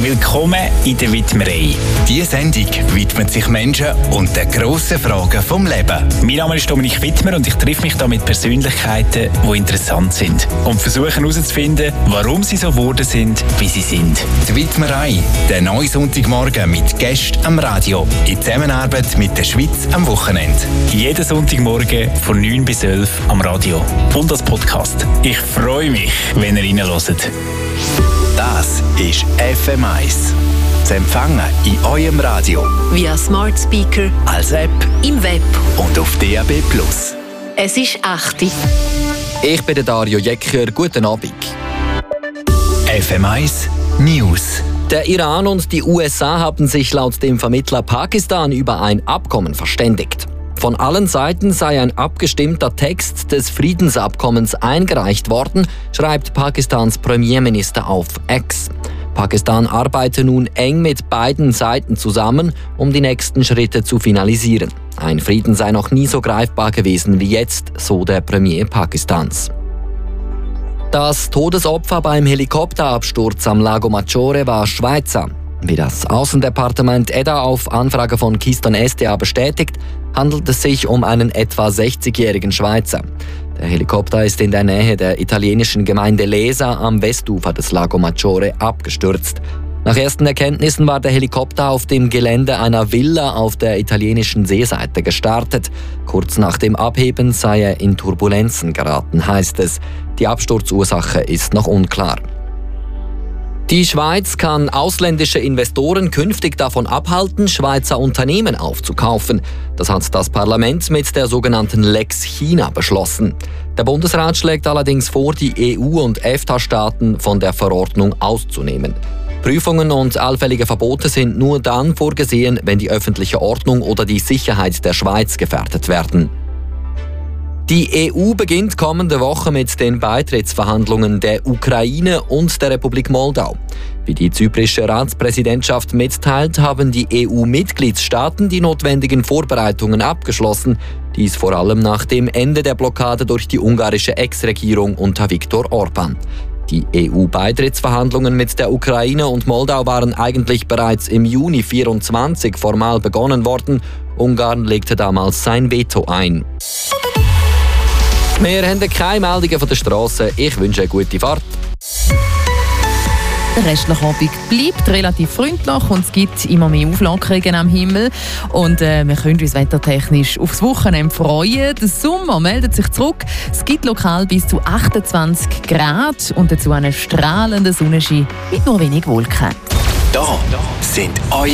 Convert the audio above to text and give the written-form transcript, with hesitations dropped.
Willkommen in der Widmerei. Diese Sendung widmet sich Menschen und den grossen Fragen vom Leben. Mein Name ist Dominik Wittmer und ich treffe mich hier mit Persönlichkeiten, die interessant sind und versuche herauszufinden, warum sie so geworden sind, wie sie sind. Die Widmerei, der neue Sonntagmorgen mit Gästen am Radio, in Zusammenarbeit mit der Schweiz am Wochenende. Jeden Sonntagmorgen von 9 bis 11 am Radio und als Podcast. Ich freue mich, wenn ihr reinhört. Das ist FM1. Zu empfangen in eurem Radio. Via Smart Speaker, als App, im Web und auf DAB+. Es ist 8 Uhr. Ich bin der Dario Jecker. Guten Abend. FM1 News. Der Iran und die USA haben sich laut dem Vermittler Pakistan über ein Abkommen verständigt. Von allen Seiten sei ein abgestimmter Text des Friedensabkommens eingereicht worden, schreibt Pakistans Premierminister auf X. Pakistan arbeite nun eng mit beiden Seiten zusammen, um die nächsten Schritte zu finalisieren. Ein Frieden sei noch nie so greifbar gewesen wie jetzt, so der Premier Pakistans. Das Todesopfer beim Helikopterabsturz am Lago Maggiore war Schweizer. Wie das Außendepartement EDA auf Anfrage von Keystone SDA bestätigt, handelt es sich um einen etwa 60-jährigen Schweizer. Der Helikopter ist in der Nähe der italienischen Gemeinde Lesa am Westufer des Lago Maggiore abgestürzt. Nach ersten Erkenntnissen war der Helikopter auf dem Gelände einer Villa auf der italienischen Seeseite gestartet. Kurz nach dem Abheben sei er in Turbulenzen geraten, heißt es. Die Absturzursache ist noch unklar. Die Schweiz kann ausländische Investoren künftig davon abhalten, Schweizer Unternehmen aufzukaufen. Das hat das Parlament mit der sogenannten Lex China beschlossen. Der Bundesrat schlägt allerdings vor, die EU- und EFTA-Staaten von der Verordnung auszunehmen. Prüfungen und allfällige Verbote sind nur dann vorgesehen, wenn die öffentliche Ordnung oder die Sicherheit der Schweiz gefährdet werden. Die EU beginnt kommende Woche mit den Beitrittsverhandlungen der Ukraine und der Republik Moldau. Wie die zyprische Ratspräsidentschaft mitteilt, haben die EU-Mitgliedstaaten die notwendigen Vorbereitungen abgeschlossen. Dies vor allem nach dem Ende der Blockade durch die ungarische Ex-Regierung unter Viktor Orban. Die EU-Beitrittsverhandlungen mit der Ukraine und Moldau waren eigentlich bereits im Juni 2024 formal begonnen worden. Ungarn legte damals sein Veto ein. Wir haben keine Meldungen von der Straße. Ich wünsche eine gute Fahrt. Der restliche Abend bleibt relativ freundlich und es gibt immer mehr Auflockerungen am Himmel. Und wir können uns wettertechnisch aufs Wochenende freuen. Der Sommer meldet sich zurück. Es gibt lokal bis zu 28 Grad und dazu einen strahlenden Sonnenschein mit nur wenig Wolken. Da sind eure